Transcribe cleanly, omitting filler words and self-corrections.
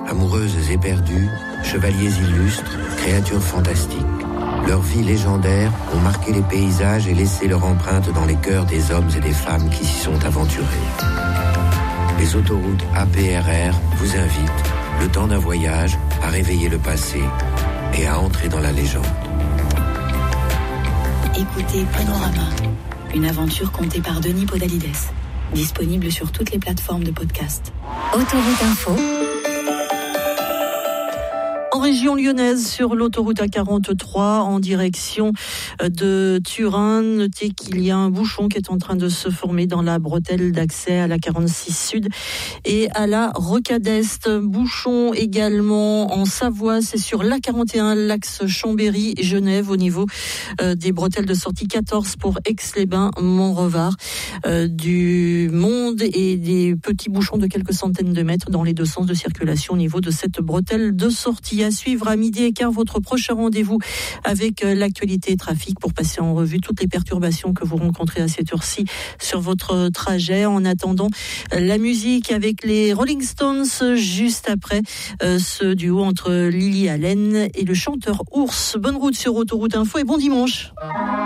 Amoureuses éperdues, chevaliers illustres, créatures fantastiques. Leurs vies légendaires ont marqué les paysages et laissé leur empreinte dans les cœurs des hommes et des femmes qui s'y sont aventurés. Les autoroutes APRR vous invitent, le temps d'un voyage, à réveiller le passé et à entrer dans la légende. Écoutez Panorama, une aventure contée par Denis Podalides. Disponible sur toutes les plateformes de podcast. Autoroute Info. En région lyonnaise, sur l'autoroute A43, en direction de Turin, notez qu'il y a un bouchon qui est en train de se former dans la bretelle d'accès à la 46 Sud et à la Rocade Est. Bouchon également en Savoie, c'est sur l'A41, l'axe Chambéry-Genève, au niveau des bretelles de sortie 14 pour Aix-les-Bains, Mont-Revard, du monde et des petits bouchons de quelques centaines de mètres dans les deux sens de circulation au niveau de cette bretelle de sortie. À suivre à 12h15 votre prochain rendez-vous avec l'actualité trafic pour passer en revue toutes les perturbations que vous rencontrez à cette heure-ci sur votre trajet. En attendant, la musique avec les Rolling Stones juste après ce duo entre Lily Allen et le chanteur Ours. Bonne route sur Autoroute Info et bon dimanche.